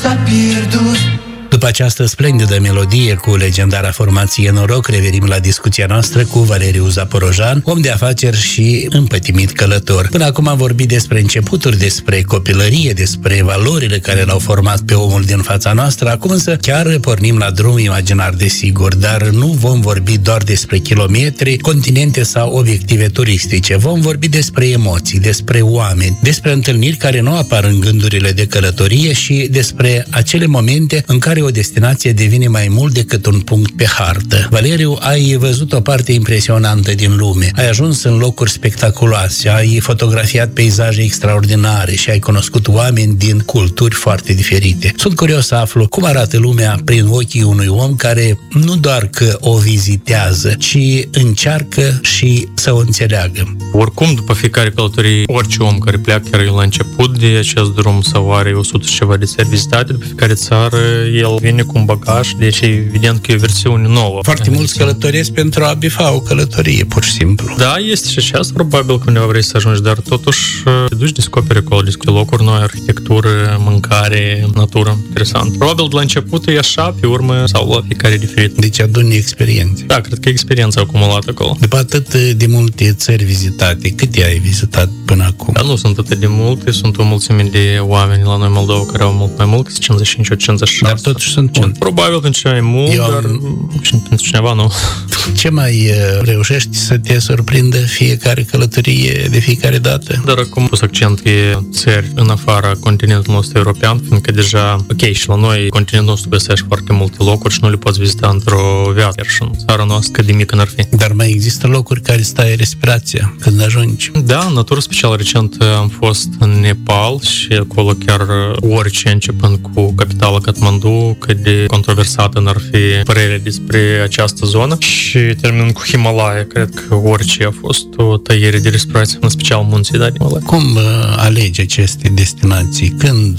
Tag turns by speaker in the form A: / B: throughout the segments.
A: După această splendidă melodie cu legendara formație Noroc, revenim la discuția noastră cu Valeriu Zaporojan, om de afaceri și împătimit călător. Până acum am vorbit despre începuturi, despre copilărie, despre valorile care l-au format pe omul din fața noastră. Acum însă chiar pornim la drum imaginar, desigur, dar nu vom vorbi doar despre kilometri, continente sau obiective turistice. Vom vorbi despre emoții, despre oameni, despre întâlniri care nu apar în gândurile de călătorie și despre acele momente în care o destinație devine mai mult decât un punct pe hartă. Valeriu, ai văzut o parte impresionantă din lume, ai ajuns în locuri spectaculoase, ai fotografiat peisaje extraordinare și ai cunoscut oameni din culturi foarte diferite. Sunt curios să aflu cum arată lumea prin ochii unui om care nu doar că o vizitează, ci încearcă și să o înțeleagă.
B: Oricum, după fiecare călătorie, orice om care pleacă chiar la început de acest drum sau are 100 și ceva de țări vizitate, după fiecare țară, el vine cu un bagaj, deci e evident că e o versiune nouă.
A: Foarte mulți călătoresc pentru a bifa o călătorie, pur și simplu.
B: Da, este și așa, probabil că undeva vrei să ajungi, dar totuși te duci, descoperi acolo, locuri noi, arhitectură, mâncare, natură, interesant. Probabil de la început e așa, pe urmă, sau la fiecare diferit.
A: Deci aduni experiențe.
B: Da, cred că experiența acumulată acolo.
A: După atât de multe țări vizitate, câte ai vizitat până acum?
B: Dar nu sunt atât de multe, sunt o mulțime de oameni la noi Moldova care au mult mai mult, 55-56.
A: Dar totuși sunt mult.
B: Probabil pentru cineva e mult, dar și pentru cineva nu.
A: Ce mai reușești să te surprindă fiecare călătorie de fiecare dată?
B: Dar acum pus accent pe țări în afara continentului nostru european, pentru că deja, ok, și la noi continentul nostru găsești foarte multe locuri și nu le poți vizita într-o viață și în țara noastră cât de mică n-ar fi.
A: Dar mai există locuri care stai respirația când ajungi?
B: Da, în natură special recent am fost în Nepal și acolo chiar orice, începând cu capitala Kathmandu, cât de controversată n-ar fi părerea despre această zonă și terminând cu Himalaya, cred că orice a fost o tăiere de respirație, în special munții, da, Himalaya.
A: Cum alegi aceste destinații? Când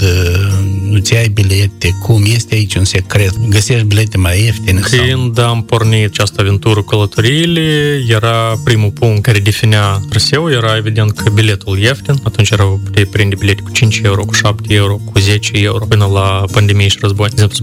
A: îți iai bilete? Cum? Este aici un secret? Găsești bilete mai ieftine?
B: Când am pornit această aventură cu călătoriile, era primul punct care definea traseul, era evident că biletul ieftin, atunci puteai prinde bilete cu 5 euro, cu 7 euro, cu 10 euro, până la pandemie și război.